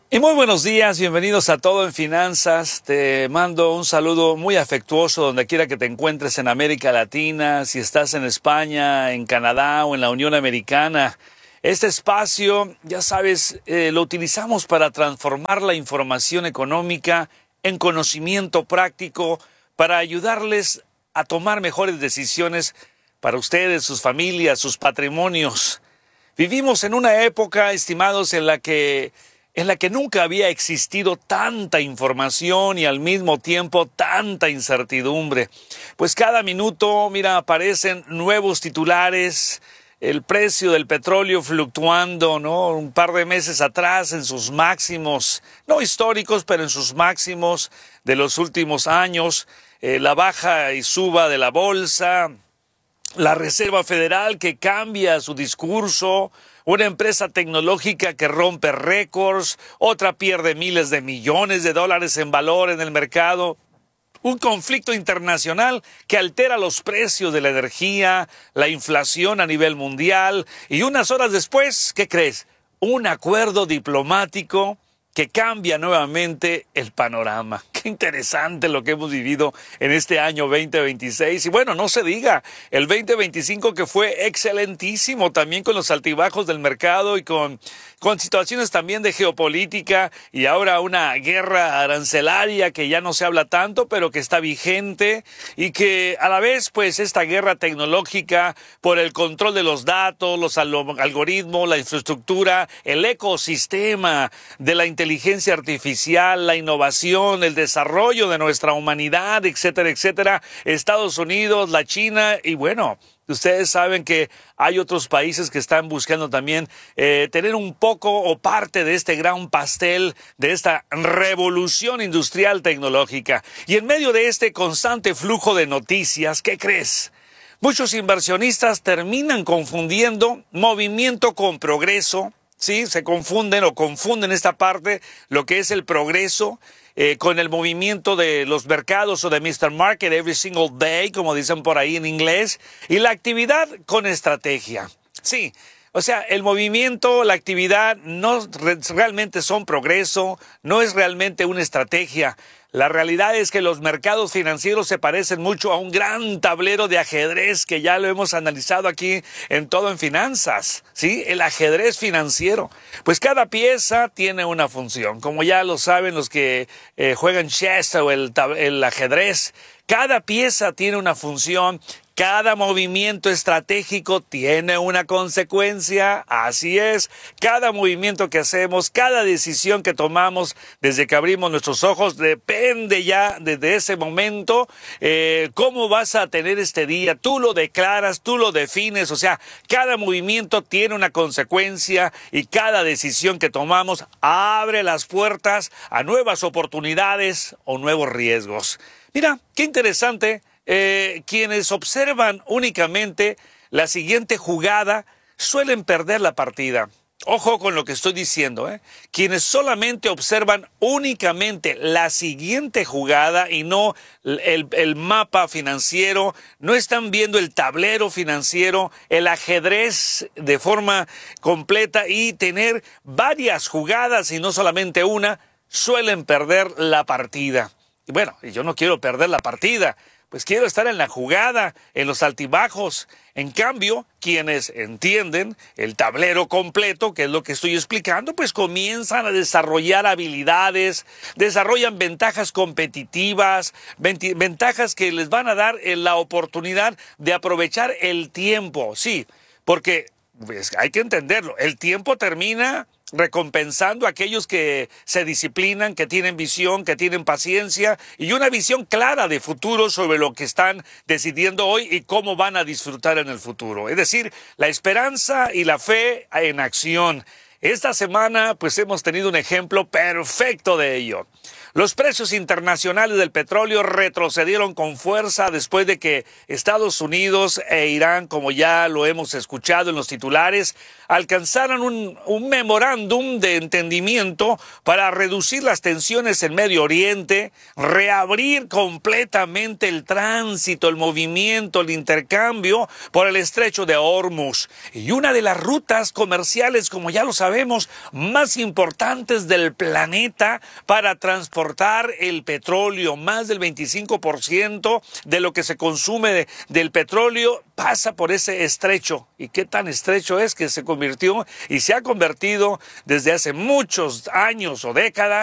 Y muy buenos días, bienvenidos a Todo en Finanzas. Te mando un saludo muy afectuoso donde quiera que te encuentres en América Latina, si estás en España, en Canadá o en la Unión Americana. Este espacio, ya sabes, lo utilizamos para transformar la información económica en conocimiento práctico, para ayudarles a tomar mejores decisiones para ustedes, sus familias, sus patrimonios. Vivimos en una época, estimados, en la que nunca había existido tanta información y al mismo tiempo tanta incertidumbre. Pues cada minuto, mira, aparecen nuevos titulares, el precio del petróleo fluctuando, ¿no? Un par de meses atrás en sus máximos, no históricos, pero en sus máximos de los últimos años, la baja y suba de la bolsa, la Reserva Federal que cambia su discurso, una empresa tecnológica que rompe récords, otra pierde miles de millones de dólares en valor en el mercado, un conflicto internacional que altera los precios de la energía, la inflación a nivel mundial y unas horas después, ¿qué crees? Un acuerdo diplomático que cambia nuevamente el panorama. Qué interesante lo que hemos vivido en este año 2026. Y bueno, no se diga, el 2025 que fue excelentísimo también con los altibajos del mercado y con situaciones también de geopolítica y ahora una guerra arancelaria que ya no se habla tanto, pero que está vigente y que a la vez, pues, esta guerra tecnológica por el control de los datos, los algoritmos, la infraestructura, el ecosistema de la inteligencia artificial, la innovación, el desarrollo de nuestra humanidad, etcétera, etcétera, Estados Unidos, la China y bueno, ustedes saben que hay otros países que están buscando también tener un poco o parte de este gran pastel, de esta revolución industrial tecnológica. Y en medio de este constante flujo de noticias, ¿qué crees? Muchos inversionistas terminan confundiendo movimiento con progreso. Sí, se confunden o confunden esta parte, lo que es el progreso, con el movimiento de los mercados o de Mr. Market every single day, como dicen por ahí en inglés, y la actividad con estrategia. Sí, o sea, el movimiento, la actividad no realmente son progreso, no es realmente una estrategia. La realidad es que los mercados financieros se parecen mucho a un gran tablero de ajedrez que ya lo hemos analizado aquí en Todo en Finanzas, ¿sí? El ajedrez financiero. Pues cada pieza tiene una función. Como ya lo saben los que juegan chess o el ajedrez, cada pieza tiene una función. Cada movimiento estratégico tiene una consecuencia, así es. Cada movimiento que hacemos, cada decisión que tomamos desde que abrimos nuestros ojos, depende ya desde ese momento cómo vas a tener este día. Tú lo declaras, tú lo defines, o sea, cada movimiento tiene una consecuencia y cada decisión que tomamos abre las puertas a nuevas oportunidades o nuevos riesgos. Mira, qué interesante. Quienes observan únicamente la siguiente jugada suelen perder la partida. Ojo con lo que estoy diciendo, ¿eh? Quienes solamente observan únicamente la siguiente jugada y no el mapa financiero, no están viendo el tablero financiero, el ajedrez de forma completa y tener varias jugadas y no solamente una, suelen perder la partida. Y bueno, yo no quiero perder la partida. Pues quiero estar en la jugada, en los altibajos. En cambio, quienes entienden el tablero completo, que es lo que estoy explicando, pues comienzan a desarrollar habilidades, desarrollan ventajas competitivas, ventajas que les van a dar la oportunidad de aprovechar el tiempo. Sí, porque pues, hay que entenderlo, el tiempo termina recompensando a aquellos que se disciplinan, que tienen visión, que tienen paciencia y una visión clara de futuro sobre lo que están decidiendo hoy y cómo van a disfrutar en el futuro. Es decir, la esperanza y la fe en acción. Esta semana pues hemos tenido un ejemplo perfecto de ello. Los precios internacionales del petróleo retrocedieron con fuerza después de que Estados Unidos e Irán, como ya lo hemos escuchado en los titulares, alcanzaran un memorándum de entendimiento para reducir las tensiones en Medio Oriente, reabrir completamente el tránsito, el movimiento, el intercambio por el estrecho de Hormuz. Y una de las rutas comerciales, como ya lo sabemos, más importantes del planeta para transportar el petróleo. Más del 25% de lo que se consume del petróleo pasa por ese estrecho. ¿Y qué tan estrecho es que se convirtió y se ha convertido desde hace muchos años o décadas